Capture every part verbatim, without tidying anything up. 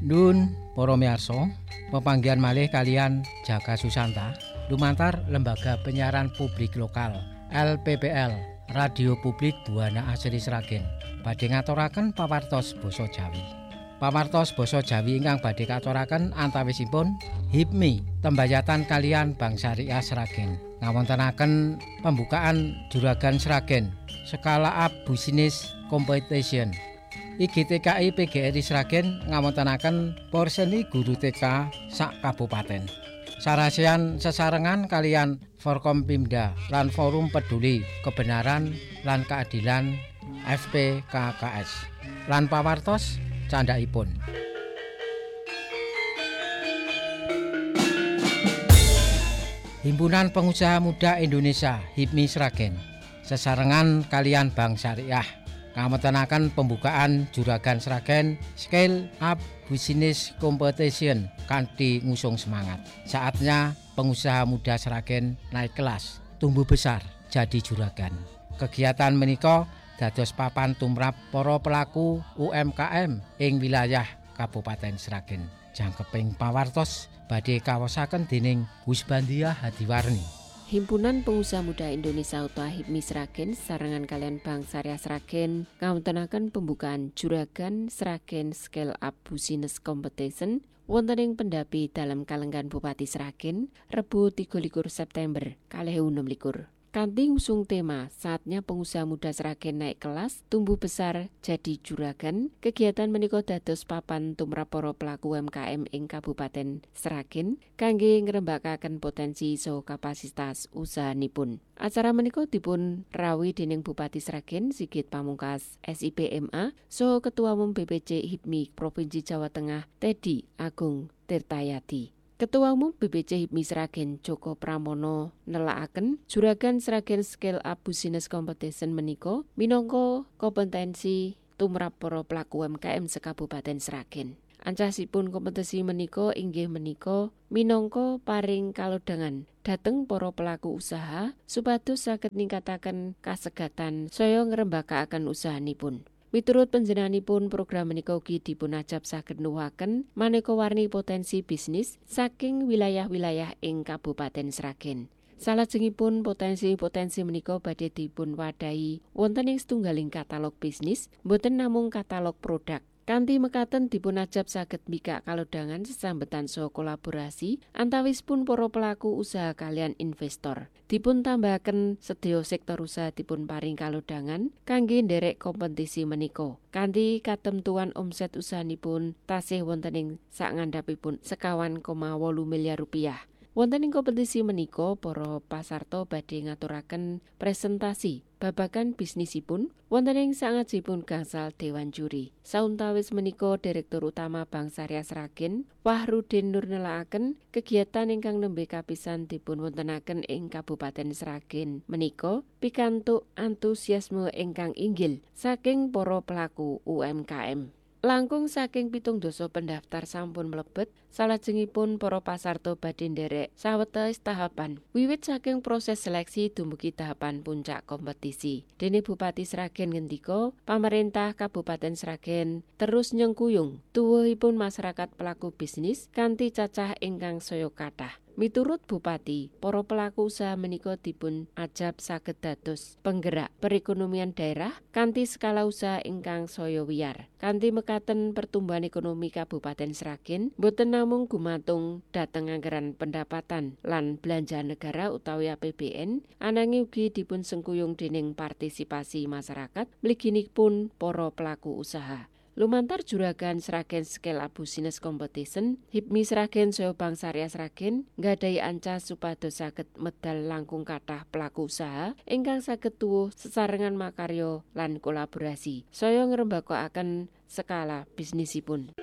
Nun para miyarsa, pepanggihan malih kalian Jaka Susanta lumantar Lembaga Penyiaran Publik Lokal L P P L Radio Publik Buana Asri Sragen badhe ngaturaken pawartos basa Jawi. Pawartos basa Jawi ingkang badhe katuraken antawisipun H I P M I Tembayatan kalian Bank Syariah Sragen ngawontenaken pembukaan Juragan Sragen Skala Up Business Competition. I G T K I P G R I Sragen ngawontenaken porseni guru T K sak kabupaten. Sarasian sesarengan kalian Forkompimda lan Forum Peduli Kebenaran lan Keadilan F P K K S. Lan pawartos candhaipun. Himpunan Pengusaha Muda Indonesia H I P M I Sragen sesarengan kalian Bank Syariah ngawontenaken pembukaan Juragan Sragen Scale Up Business Competition kanthi ngusung semangat. Saatnya pengusaha muda Sragen naik kelas, tumbuh besar, jadi juragan. Kegiatan menika dados papan tumrap para pelaku U M K M ing wilayah Kabupaten Sragen. Jangkeping pawartos badhe kawosaken dening Husbandia Hadiwarni. Himpunan Pengusaha Muda Indonesia utawa H I P M I Sragen sarengan kalian Bank Syariah Sragen ngawontenaken pembukaan Juragan Sragen Scale Up Business Competition wonten ing Pendapi dalam Kalenggan Bupati Sragen Rebu tiga likur September dua ribu enam likur. Kanthi ngusung tema saatnya pengusaha muda Sragen naik kelas, tumbuh besar, jadi juragan, kegiatan menika dados papan tumrap para pelaku U M K M ing Kabupaten Sragen kangge ngrembakaken potensi saha kapasitas usahanipun. Acara menika dipun rawi dening Bupati Sragen Sigit Pamungkas S I P M A saha Ketua Umum B P C H I P M I Provinsi Jawa Tengah Teddy Agung Tirtayadi. Ketua Umum B P C H I P M I Sragen Joko Pramono nelakaken Juragan Sragen Scale Up Business Competition menika minangka kompetensi tumrap para pelaku U M K M sekabupaten Sragen. Ancasipun kompetisi menika inggih menika minangka paring kalodhangan dhateng para pelaku usaha supados saged ningkataken kasegatan saya ngrembakakaken usahanipun. Miturut panjenenganipun program menika ugi dipunajab saged nuwuhaken maneka warni potensi bisnis saking wilayah-wilayah ing Kabupaten Sragen. Salajengipun potensi-potensi menika badhe dipun wadahi wonten ing setunggaling katalog bisnis, boten namung katalog produk. Kanthi mekaten dipunajab saged mbikak kalodhangan sesambetan saha kolaborasi antawisipun para pelaku usaha kalian investor. Dipun tambahaken sedaya sektor usaha dipun paring kalodhangan kangge nderek kompetisi menika. Kanthi katemtuan omset usahanipun tasih wonten ing sakngandhapipun sekawan koma wolu miliar rupiah. Wonten ing kompetisi menika para pasarta badhe ngaturaken presentasi babagan bisnisipun wonten ing sangajipun gangsal dewan juri. Sauntawis menika Direktur Utama Bank Syariah Sragen Wahrudin Nur nelakaken kegiatan ingkang nembe kapisan dipun wontenaken ing Kabupaten Sragen menika pikantuk antusiasme ingkang inggil saking para pelaku U M K M. Langkung saking pitung dasa pendaftar sampun mlebet, salajengipun para pasarta badhe nderek sawetawis tahapan. Wiwit saking proses seleksi dumugi tahapan puncak kompetisi. Dene Bupati Sragen ngendika, pamarentah Kabupaten Sragen terus nyengkuyung tuwuhipun masyarakat pelaku bisnis kanthi cacah ingkang saya kathah. Miturut Bupati, para pelaku usaha menika dipun ajab saged dados penggerak perekonomian daerah kanthi skala usaha ingkang saya wiyar. Kanthi mekaten pertumbuhan ekonomi Kabupaten Sragen boten namung gumantung dhateng anggaran pendapatan lan belanja negara utawi A P B N, ananging ugi dipun sengkuyung dening partisipasi masyarakat mliginipun para pelaku usaha. Lumantar Juragan Sragen Scale Up Business Competition, H I P M I Sragen saha Bank Syariah Sragen nggadahi ancas supados saged medal langkung kathah pelaku usaha ingkang saged tuwuh sesarengan makarya lan kolaborasi saya ngrembakakaken skala bisnisipun.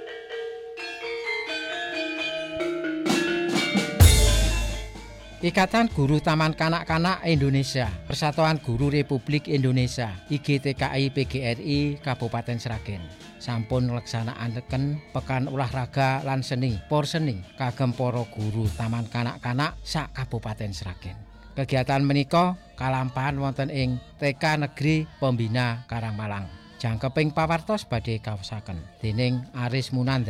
Ikatan Guru Taman Kanak-kanak Indonesia, Persatuan Guru Republik Indonesia, I G T K I P G R I Kabupaten Sragen sampun nglaksanakaken pekan olahraga lan seni porseni kagem para guru taman kanak-kanak sak Kabupaten Sragen. Kegiatan menika kalampahan wonten ing T K Negeri Pembina Karangmalang. Jangkeping pawartos badhe kaosaken dening Aris Munandar,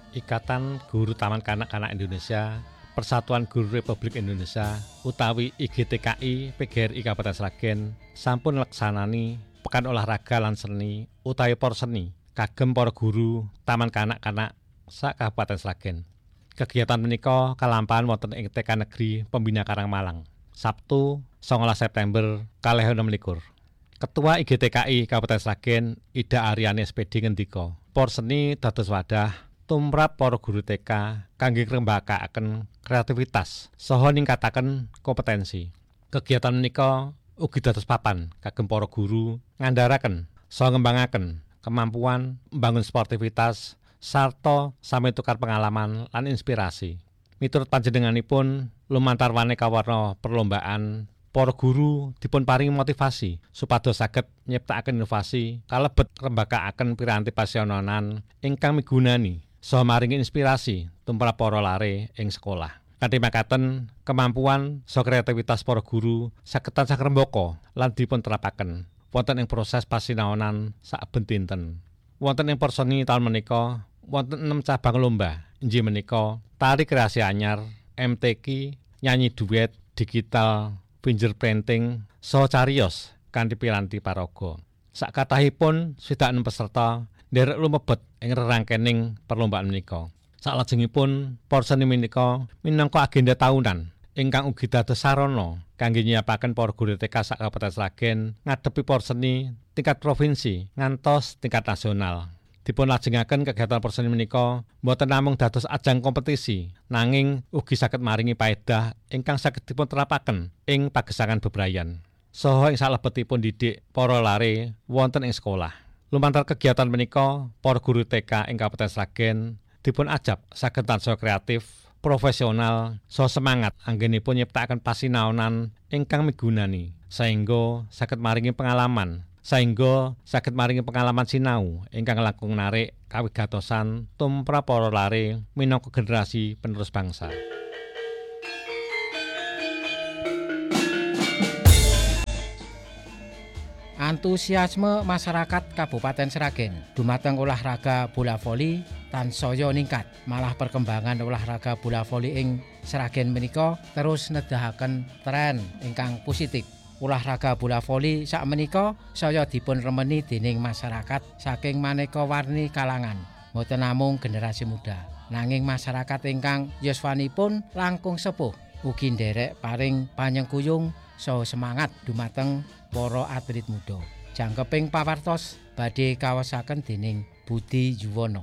Ikatan Guru Taman Kanak-kanak Indonesia, Persatuan Guru Republik Indonesia utawi I G T K I P G R I Kabupaten Sragen sampun ngleksanani pekan olahraga lan seni utawi Porseni kagem para guru Taman Kanak-kanak sak Kabupaten Sragen. Kegiatan menika kalampahan wonten ing T K Negeri Pembina Karangmalang, Sabtu songolas September kalih enem likur. Ketua I G T K I Kabupaten Sragen Ida Aryani S P D ngendika, Porseni dados wadah tumrap para guru T K kangge ngrembakakaken kreativitas saha ningkataken kompetensi. Kegiatan menika ugi dados papan kagem para guru ngandharaken saha ngembangaken kemampuan mbangun sportivitas sarta sami tukar pengalaman lan inspirasi. Miturut panjenenganipun lumantar maneka warna perlombaan, para guru dipun paringi motivasi supados saged nyiptakaken inovasi kalebet ngrembakakaken piranti pasionanan ingkang migunani saha maringi inspirasi tumrap para lare ing sekolah. Kanthi makaten kemampuan saha kreativitas para guru saged tansah ngrembaka lan dipun terapaken wonten ing proses pasinaonan saben dinten. Wonten ing Porseni taun menika wonten enam cabang lomba, inggih menika tari kreasi anyar, M T Q, nyanyi duet, digital, fingerprinting, saha cariyos kanthi piranti paraga. Sakatahipun swidak enem peserta nderek lumebet ing rerangkening perlombaan menika. Salajengipun Porseni menika minangka agenda tahunan ingkang ugi dados sarana kangge nyiapaken para guru T K sak Kabupaten Sragen ngadepi Porseni tingkat provinsi ngantos tingkat nasional. Dipun lajengaken kegiatan Porseni menika boten namung dados ajang kompetisi, nanging ugi saged maringi paedah ingkang saged dipun terapaken ing pagesangan bebrayan. Saha ing salebetipun didik para lare wonten ing sekolah. Lumantar kegiatan menika, para guru T K ing Kabupaten Sragen dipun ajab saged tansah kreatif, profesional, saha semangat anggenipun nyiptakaken pasinaonan ingkang migunani, saengga saged maringi pengalaman, saengga saged maringi pengalaman sinau ingkang langkung narik kawigatosan tumrap para lare minangka generasi penerus bangsa. Antusiasme masyarakat Kabupaten Sragen dumateng olahraga bola voli tansaya ningkat. Malah perkembangan olahraga bola voli ing Sragen menika terus nedahaken tren ingkang positif. Olahraga bola voli sakmenika saya dipun remeni dening masyarakat saking maneka warni kalangan. Mboten namung generasi muda, nanging masyarakat ingkang yuswanipun langkung sepuh ugi nderek paring panyengkuyung saha semangat dumateng para atlet muda. Jangkeping pawartos badhe kawasaken dening Budi Yuwono.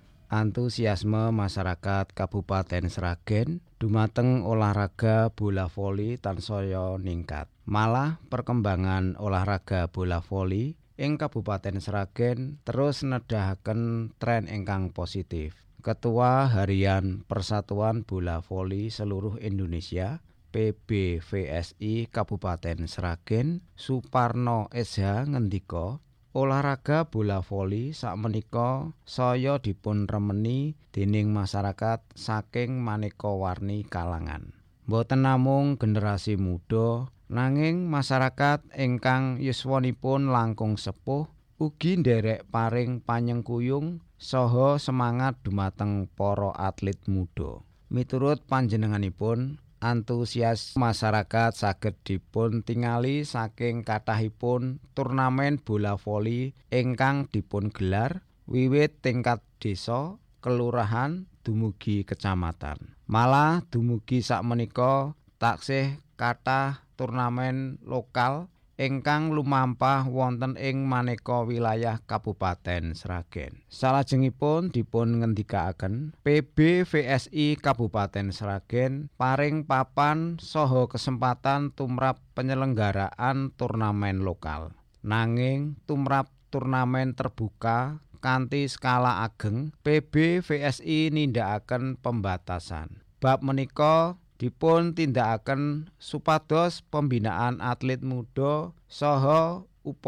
Antusiasme masyarakat Kabupaten Sragen dumateng olahraga bola voli tansaya ningkat. Malah perkembangan olahraga bola voli ing Kabupaten Sragen terus nedahaken tren ingkang positif. Ketua Harian Persatuan Bola Voli Seluruh Indonesia P B V S I Kabupaten Sragen Suparno S H ngendika, olahraga bola voli sakmenika saya dipun remeni dening masyarakat saking maneka warni kalangan. Mboten namung generasi muda, nanging masyarakat ingkang yuswanipun langkung sepuh ugi nderek paring panyengkuyung saha semangat dumateng para atlet muda. Miturut panjenenganipun, antusias masyarakat saged dipun tingali saking kathahipun turnamen bola voli ingkang dipun gelar wiwit tingkat desa, kelurahan dumugi kecamatan. Malah dumugi sakmenika taksih kathah turnamen lokal ingkang lumampah wonten ing maneka wilayah Kabupaten Sragen. Salajengipun dipun ngendikaaken P B V S I Kabupaten Sragen paring papan saha kesempatan tumrap penyelenggaraan turnamen lokal. Nanging tumrap turnamen terbuka kanthi skala ageng, P B V S I nindakaken pembatasan. Bab menika dipun tindakaken supados pembinaan atlet muda saha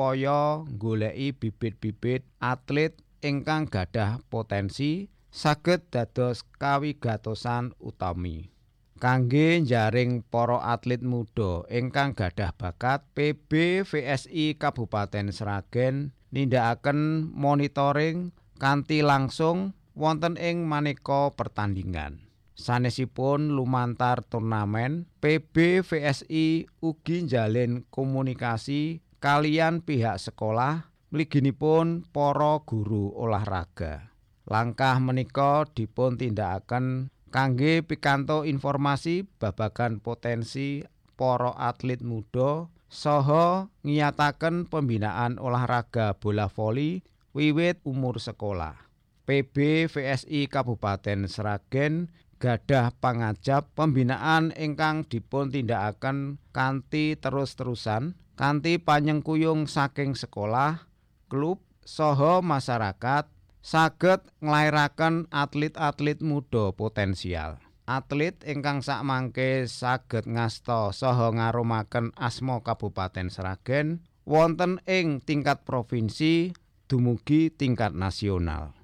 upaya nggoleki bibit-bibit atlet ingkang gadah potensi saged dados kawigatosan utami. Kangge njaring para atlet muda ingkang gadah bakat, P B V S I Kabupaten Sragen nindakaken monitoring kanthi langsung wonten ing maneka pertandingan. Sanesipun lumantar turnamen, P B V S I ugi njalin komunikasi kaliyan pihak sekolah mliginipun para guru olahraga. Langkah menika dipun tindakaken kangge pikantuk informasi babagan potensi para atlet muda saha ngiyataken pembinaan olahraga bola voli wiwit umur sekolah. P B V S I Kabupaten Sragen gadah pangajap pembinaan ingkang dipun tindakaken kanthi terus-terusan kanthi panyengkuyung saking sekolah, klub saha masyarakat saged nglairaken atlet-atlet muda potensial. Atlet ingkang sakmangke saged ngasta saha ngarumaken asma Kabupaten Sragen wonten ing tingkat provinsi dumugi tingkat nasional.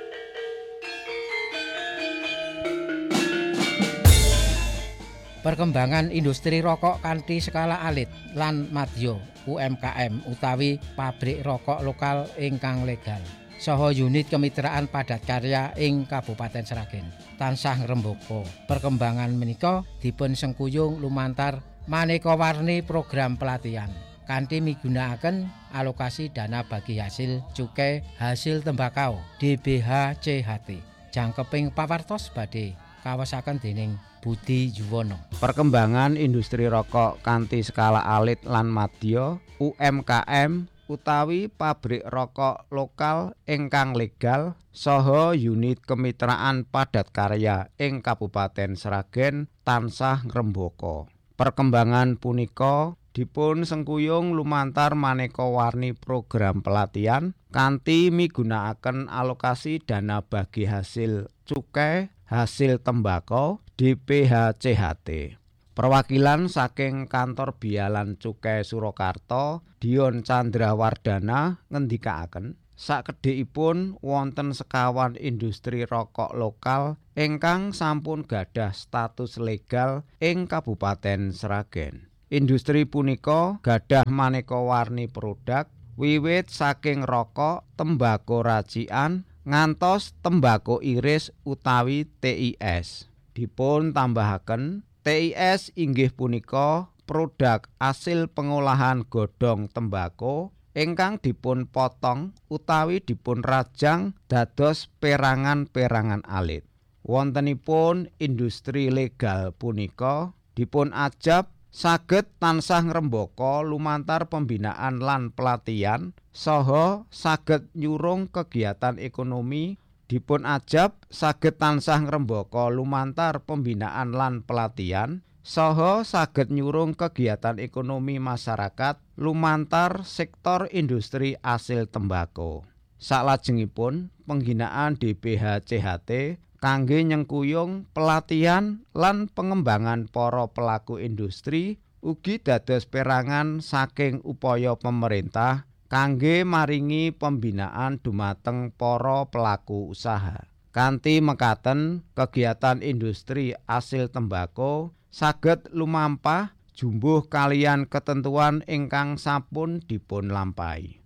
Perkembangan industri rokok kanthi skala alit lan madya U M K M utawi pabrik rokok lokal ingkang legal saha unit kemitraan padat karya ing Kabupaten Sragen tansah ngrembaka. Perkembangan menika dipun sengkuyung lumantar maneka warni program pelatihan kanthi migunakaken alokasi dana bagi hasil cukai hasil tembakau D B H C H T. Jangkeping pawartos badhe kawasaken dening Budi Yuwono. Perkembangan industri rokok kanthi skala alit lan madya U M K M utawi pabrik rokok lokal ingkang legal saha unit kemitraan padat karya ing Kabupaten Sragen tansah ngrembaka. Perkembangan punika dipun sengkuyung lumantar maneka warni program pelatihan kanthi migunakaken alokasi dana bagi hasil cukai hasil tembakau D P H C H T. Perwakilan saking Kantor Bialan Cukai Surakarta, Dion Chandrawardana ngendikaaken, sakedhikipun wonten sekawan industri rokok lokal ingkang sampun gadah status legal ing Kabupaten Sragen. Industri punika gadah maneka warni produk wiwit saking rokok, tembako racikan ngantos tembako iris utawi T I S. Dipun tambahaken T I S inggih punika produk asil pengolahan godhong tembako ingkang dipun potong utawi dipun rajang dados perangan-perangan alit. Wontenipun industri legal punika dipun ajab saged tansah ngrembaka lumantar pembinaan lan pelatihan saha saged nyurung kegiatan ekonomi. Dipun ajab saged tansah ngrembaka lumantar pembinaan lan pelatihan saha saged nyurung kegiatan ekonomi masyarakat lumantar sektor industri asil tembako. Salajengipun pengginaan D B H C H T kangge nyengkuyung pelatihan lan pengembangan para pelaku industri ugi dados perangan saking upaya pemerintah kangge maringi pembinaan dumateng para pelaku usaha. Kanthi mekaten kegiatan industri asil tembako saged lumampah jumbuh kaliyan ketentuan ingkang sampun dipun lampahi.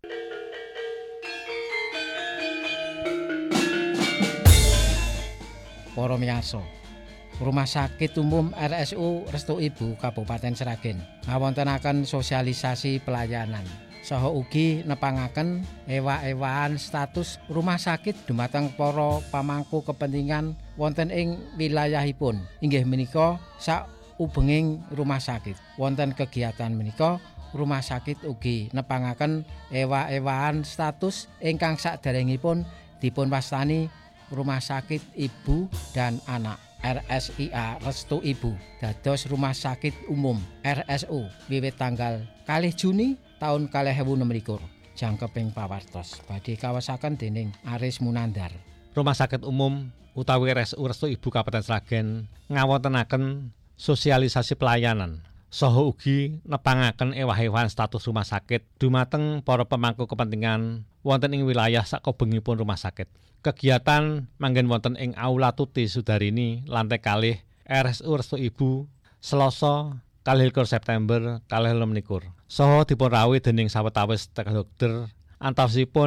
Para miyarsa, Rumah Sakit Umum R S U Restu Ibu Kabupaten Sragen ngawontenaken sosialisasi pelayanan saha ugi nepangaken ewa-ewaan status rumah sakit dumateng para pamangku kepentingan wonten ing wilayahipun. Inggih menika saubenging rumah sakit. Wonten kegiatan menika rumah sakit ugi nepangaken ewa-ewaan status ingkang saderengipun dipun wastani Rumah Sakit Ibu dan Anak R S I A Restu Ibu dados Rumah Sakit Umum R S U wiwit tanggal kalih Juni tahun kalih ewu enem likur. Jangkeping pawartos badhe kawasaken dening Aris Munandar. Rumah Sakit Umum utawi R S U Restu Ibu Kabupaten Sragen ngawontenaken sosialisasi pelayanan saha ugi nepangaken ewah-ewahan status rumah sakit dumateng para pemangku kepentingan wonten ing wilayah sakobengipun rumah sakit. Kegiatan manggen wonten ing Aula Tuti Sudarini lantai kalih R S U Restu Ibu Selasa kalih likur September kalih enem likur. Saha dipun rawuhi dening sawetawis dokter antawisipun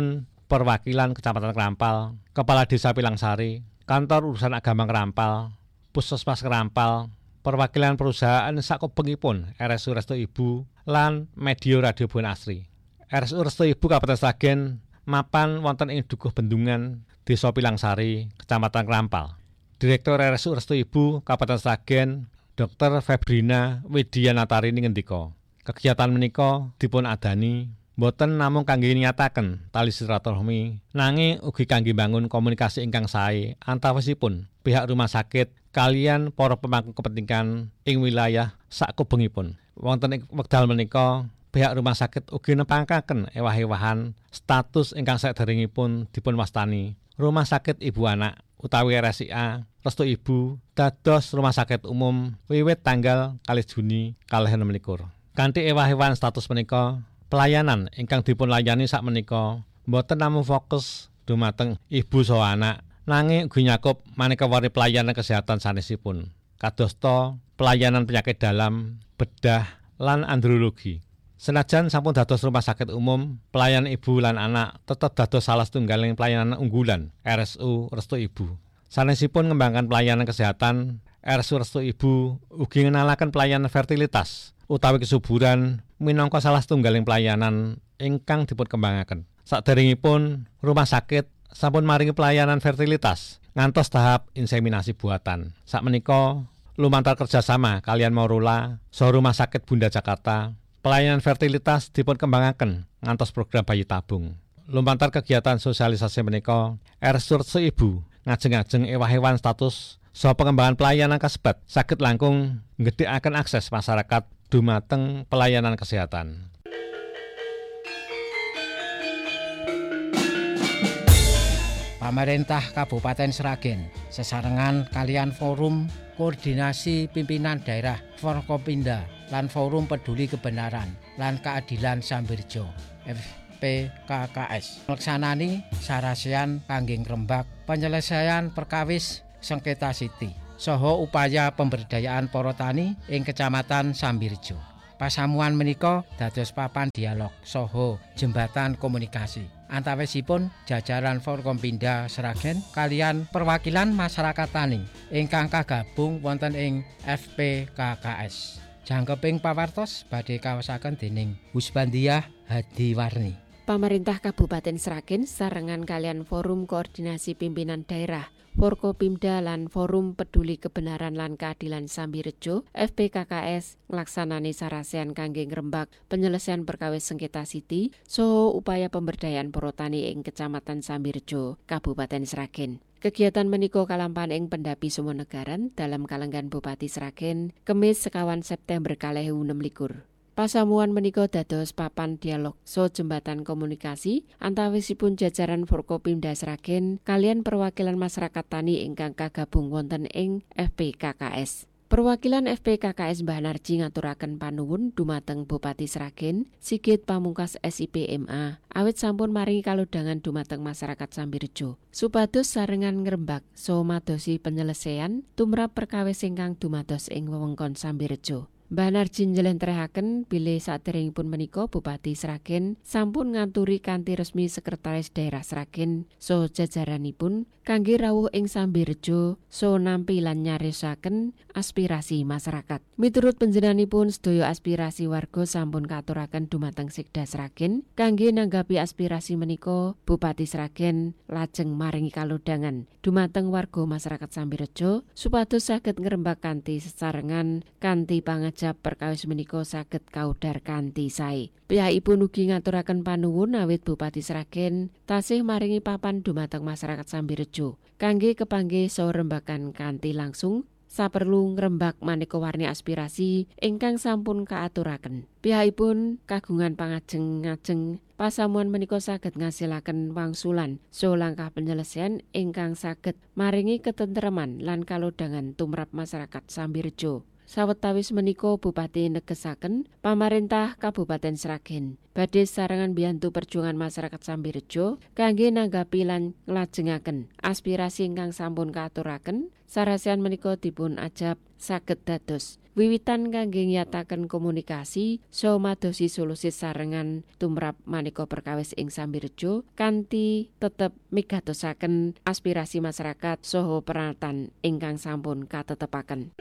Perwakilan Kecamatan Krampal, Kepala Desa Pilangsari, Kantor Urusan Agama Krampal, Puskesmas Krampal, perwakilan perusahaan sakubengipun R S U Restu Ibu lan Media Radio Buan Asri. R S U Restu Ibu Kabupaten Sragen mapan wonten ing Dukuh Bendungan, Desa Pilangsari, Kecamatan Krampal. Direktur R S U Restu Ibu Kabupaten Sragen, Dokter Febrina Widyanatarini ngendika, kegiatan menika dipun adani boten namung kangge nyataken tali silaturahmi, nanging ugi kangge bangun komunikasi ingkang sae antawisipun pihak rumah sakit kalian para pemangku kepentingan ing wilayah sakubengipun. Wonten ing wekdal menika pihak rumah sakit ugi nepangaken ewah-ewahan status ingkang saderengipun dipun wastani Rumah Sakit Ibu Anak utawi R S I A Restu Ibu dados rumah sakit umum wiwit tanggal kalih Juni kalih enem likur. Kanthi ewah-ewahan status menika, pelayanan ingkang dipun layani sakmenika boten namung fokus dumateng ibu saha anak, nanging ugi nyakup maneka warni pelayanan kesehatan sanesipun, kadosta pelayanan penyakit dalam, bedah, lan andrologi. Senajan sampun dados rumah sakit umum, pelayanan ibu lan anak tetap dados salah setunggaling pelayanan unggulan R S U Restu Ibu. Sanesipun ngembangkan pelayanan kesehatan, R S U Restu Ibu ugi ngenalaken pelayanan fertilitas utawi kesuburan minangka salah setunggaling pelayanan ingkang dipun kembangaken. Saderengipun rumah sakit sampun maringi pelayanan fertilitas ngantos tahap inseminasi buatan. Sakmenika lumantar kerjasama kalian Morula saha Rumah Sakit Bunda Jakarta, pelayanan fertilitas dipun kembangaken ngantos program bayi tabung. Lumantar kegiatan sosialisasi menika, R S U Restu Ibu ngajeng-ajeng ewah-ewahan status saha pengembangan pelayanan kasebat saged langkung nggedhekaken akses masyarakat dumateng pelayanan kesehatan. Pemerintah Kabupaten Sragen sesarengan kalian Forum Koordinasi Pimpinan Daerah Forkopimda lan Forum Peduli Kebenaran lan Keadilan Sambirjo F P K K S ngleksanani sarasean kangge ngrembak penyelesaian perkawis sengketa siti saha upaya pemberdayaan para tani ing Kecamatan Sambirjo. Pasamuan menika dados papan dialog saha jembatan komunikasi antawisipun jajaran Forkompinda Sragen kalian perwakilan masyarakat tani ingkang kagabung wonten ing F P K K S. Jangkeping pawartos badhe kaosaken dening Husbandiah Hadiwarni. Pemerintah Kabupaten Sragen sarengan kalian Forum Koordinasi Pimpinan Daerah Forkopimda lan Forum Peduli Kebenaran lan Keadilan Sambirjo F P K K S nglaksanani sarasean kangge ngrembak penyelesaian perkawis sengketa siti saha upaya pemberdayaan para tani ing Kecamatan Sambirjo, Kabupaten Sragen. Kegiatan menika kalampahan ing Pendapi Sumonegaran dalam kalenggan Bupati Sragen Kemis sekawan September kalih ewu enem likur. Pasamuan menika dados papan dialog so jembatan komunikasi antawisipun jajaran Forkopimda Sragen kalian perwakilan masyarakat tani ingkang kagabung wonten ing F P K K S. Perwakilan F P K K S Mbah Narji ngaturaken panuwun dumateng Bupati Sragen Sigit Pamungkas S I P M A awit sampun maringi kalodhangan dumateng masyarakat Sambirjo supados sarengan ngrembak so madosi penyelesaian tumrap perkawis ingkang dumados ing wewengkon Sambirjo. Mbah Narji njlentrèhaken bilih saderengipun menika Bupati Sragen sampun nganturi kanthi resmi Sekretaris Daerah Sragen saha jajaranipun kangge rawuh ing Sambirjo saha nampi lan nyarisaken aspirasi masyarakat. Miturut panjenenganipun sedaya aspirasi warga sampun katuraken dumateng Sekda Sragen kangge nanggapi aspirasi menika Bupati Sragen lajeng maringi kalodhangan dumateng warga masyarakat Sambirjo supados saged ngrembak kanthi sesarengan kanthi pangajap perkawis menika saged kaudar kanthi sae. Piyakipun ugi ngaturaken panuwun awit Bupati Sragen tasih maringi papan dumateng masyarakat Sambirjo kangge kepanggih saha rembakan kanthi langsung saperlu ngrembak maneka warni aspirasi ingkang sampun kaaturaken. Piyakipun kagungan pangajeng-ajeng pasamuan menika saged ngasilaken wangsulan saha langkah penyelesaian ingkang saged maringi ketentreman lan kalodhangan tumrap masyarakat Sambirjo. sawetawis menika Bupati negesaken pamarentah Kabupaten Sragen badhe sarengan mbiyantu perjuangan masyarakat Sambirejo kangge nanggapi lan nglajengaken aspirasi ingkang sampun kaaturaken. Sarasean menika dipun ajab saged dados wiwitan kangge nyataken komunikasi saha madosi solusi sarengan tumrap maneka perkawis ing Sambirejo kanthi tetep migatosaken aspirasi masyarakat saha peranatan ingkang sampun katetepaken.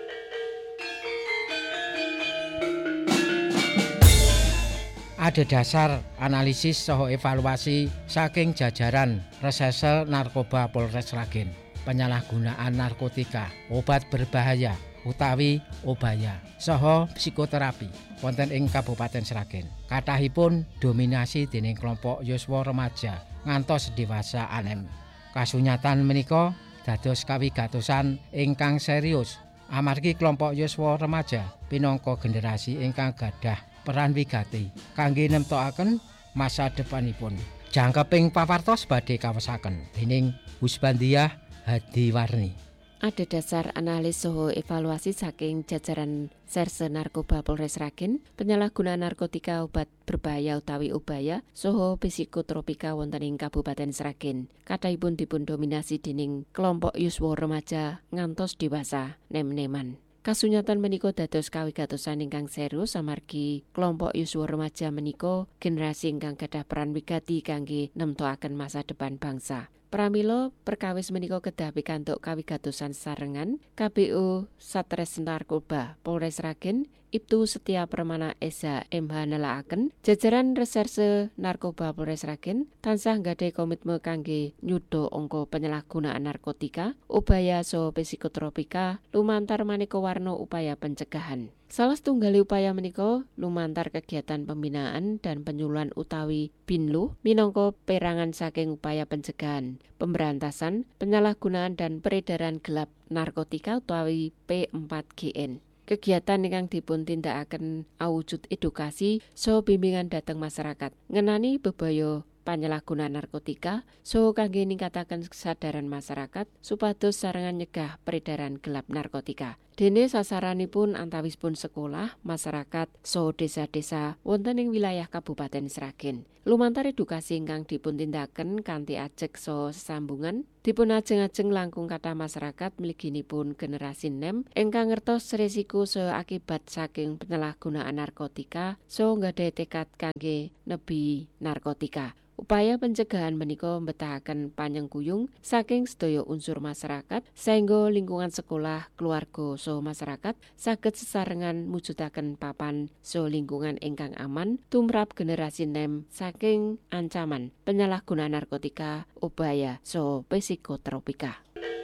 Ada dasar analisis saha evaluasi saking jajaran Reserse Narkoba Polres Sragen. Penyalahgunaan narkotika, obat berbahaya utawi obaya saha psikoterapi wonten ing Kabupaten Sragen. Kathahipun dominasi dening kelompok yuswa remaja ngantos dewasa anem. Kasunyatan menika dados kawigatosan ingkang serius amargi kelompok yuswa remaja pinangka generasi ingkang gadah peran wigati kangge nemtokaken masa depanipun. Jangkeping pawartos badhe kawesaken dening Husbandiah Hadiwarni. Ada dasar analis saha evaluasi saking jajaran Serse Narkoba Polres Sragen, penyalahgunaan narkotika, obat berbahaya utawi obaya saha psikotropika wonten ing Kabupaten Sragen. Kathahipun dipun dominasi dening kelompok yuswa remaja ngantos dewasa nem-neman. Kasunyatan menika dados kawigatosan ingkang serius amargi kelompok yuswa remaja menika generasi ingkang gadah peran wigati kangge nemtokaken masa depan bangsa. Pramila perkawis menika kedah pikantuk kawigatosan sarengan K B O Satres Narkoba Polres Sragen Ibtu Setia Permana Esa M H nelakaken jajaran Reserse Narkoba Polres Sragen tansah nggadahi komitmen kangge nyuda angka penyalahgunaan narkotika, obaya saha psikotropika lumantar maneka warna upaya pencegahan. Salah setunggali upaya menika lumantar kegiatan pembinaan dan penyuluhan utawi Binlu minangka perangan saking upaya pencegahan, pemberantasan, penyalahgunaan dan peredaran gelap narkotika utawi P empat G N. Kegiatan ingkang dipun tindakaken awujud edukasi saha bimbingan dhateng masyarakat ngenani bebaya penyalahgunaan narkotika saha kangge ningkataken kesadaran masyarakat supados sarengan nyegah peredaran gelap narkotika. Dene sasaranipun antawisipun sekolah, masyarakat, saha desa-desa wonten ing wilayah Kabupaten Sragen. Lumantar edukasi ingkang dipun tindakaken kanthi ajeg saha sesambungan, dipun ajeng-ajeng langkung kathah masyarakat mliginipun generasi nem ingkang ngertos resiko saha akibat saking penyalahgunaan narkotika saha nggadahi tekad kangge nebi narkotika. Upaya pencegahan menika mbetahaken panyengkuyung saking sedaya unsur masyarakat saengga lingkungan sekolah, keluarga saha masyarakat saged sesarengan mujudaken papan saha lingkungan ingkang aman tumrap generasi nem saking ancaman penyalahgunaan narkotika, obaya saha psikotropika.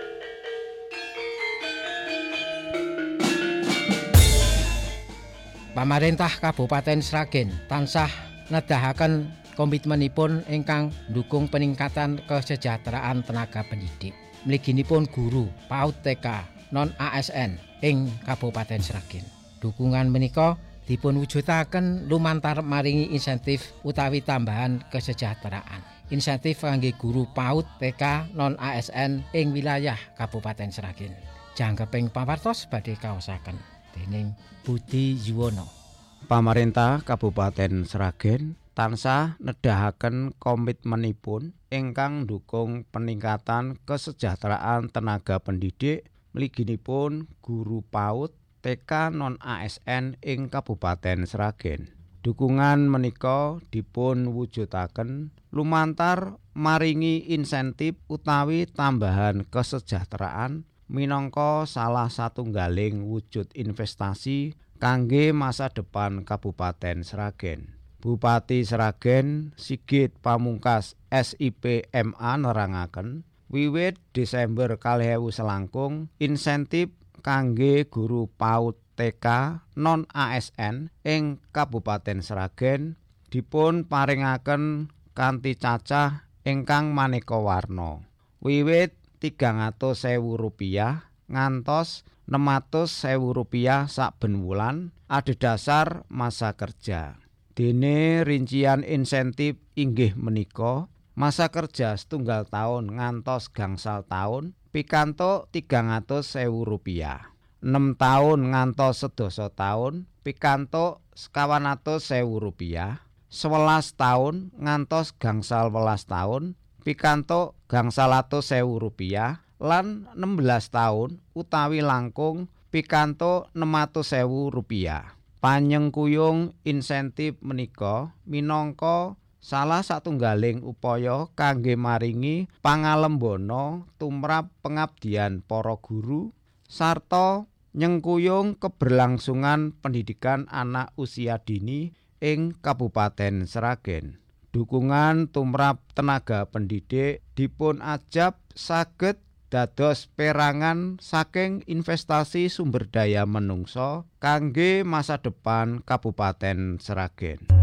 Pamarentah Kabupaten Sragen tansah nedahaken komitmenipun ingkang ndukung peningkatan kesejahteraan tenaga pendidik. Mliginipun guru PAUD T K non A S N ing Kabupaten Sragen. Dukungan menika dipun wujudaken lumantar maringi insentif utawi tambahan kesejahteraan. Insentif kangge guru PAUD T K non A S N ing wilayah Kabupaten Sragen. Jangkeping pawartos badhe kaosaken dening Budi Yuwono. Pamarentah Kabupaten Sragen tansah nedahaken komitmenipun ingkang ndukung peningkatan kesejahteraan tenaga pendidik mliginipun guru PAUD T K non A S N ing Kabupaten Sragen. Dukungan menika dipun wujudaken lumantar maringi insentif utawi tambahan kesejahteraan minangka salah satunggaling wujud investasi kangge masa depan Kabupaten Sragen. Bupati Sragen Sigit Pamungkas S I P M A nerangaken wiwit Desember kalih ewu selangkung insentif kangge guru PAUD T K non A S N ing Kabupaten Sragen dipun paringaken kanthi cacah ingkang maneka warna. Wiwit tigang atus ewu rupiah ngantos enam atus ewu rupiah saben wulan adhedhasar masa kerja. Dene rincian insentif inggih menika masa kerja setunggal tahun ngantos gangsal tahun pikantuk tigang atus ewu rupiah. enem taun ngantos sedasa taun pikantuk sekawan atus ewu rupiah, sewelas taun ngantos gangsal welas taun pikantuk gangsal atus ewu rupiah, lan enem belas taun utawi langkung pikantuk enem atus ewu rupiah. Panyengkuyung insentif menika minangka salah satunggaling upaya kangge maringi pangalembana tumrap pengabdian para guru sarta nyengkuyung keberlangsungan pendidikan anak usia dini ing Kabupaten Sragen. Dukungan tumrap tenaga pendidik dipun ajab saged dados perangan saking investasi sumber daya manungsa kangge masa depan Kabupaten Sragen.